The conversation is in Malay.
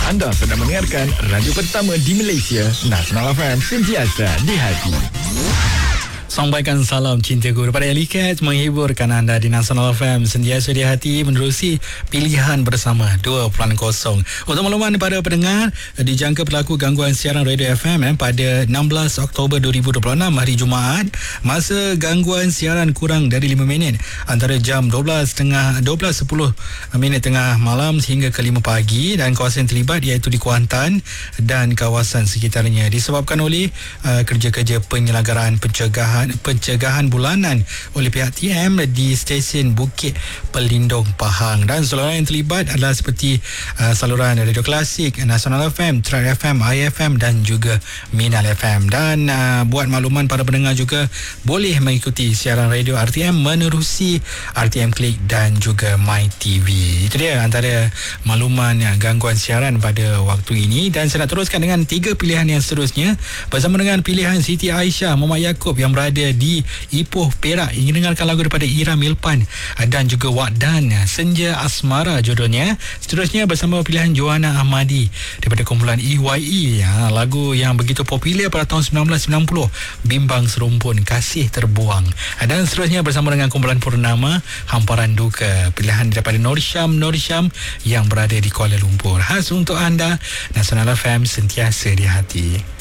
Anda sedang mendengarkan radio pertama di Malaysia, Nasional FM, sentiasa di hati. Sampaikan salam cintaku kepada Elicat, menghiburkan anda di Nasional FM, sentiasa di hati, menerusi pilihan bersama 2.0. Untuk makluman pada pendengar, dijangka berlaku gangguan siaran radio FM pada 16 Oktober 2026 hari Jumaat. Masa gangguan siaran kurang dari 5 minit antara jam 12.10 tengah malam sehingga ke 5 pagi, dan kawasan terlibat iaitu di Kuantan dan kawasan sekitarnya, disebabkan oleh kerja-kerja penyelenggaraan pencegahan bulanan oleh pihak TM di stesen Bukit Pelindung Pahang. Dan saluran yang terlibat adalah seperti saluran Radio Klasik, Nasional FM, Track FM, IFM dan juga Minal FM. Dan buat makluman para pendengar juga boleh mengikuti siaran radio RTM menerusi RTM Klik dan juga My TV. Itu dia antara makluman gangguan siaran pada waktu ini. Dan saya nak teruskan dengan 3 pilihan yang seterusnya bersama dengan pilihan Siti Aisyah Muhammad Yaakob yang berada di Ipoh, Perak. Ingin dengarkan lagu daripada Ira Milpan dan juga Wak Dan, Senja Asmara jodohnya. Seterusnya bersama pilihan Joanna Ahmadi daripada kumpulan EYE, lagu yang begitu popular pada tahun 1990, Bimbang Serumpun, Kasih Terbuang. Dan seterusnya bersama dengan kumpulan Purnama, Hamparan Duka, pilihan daripada Nur Syam yang berada di Kuala Lumpur. Khas untuk anda, Nasional FM, sentiasa di hati.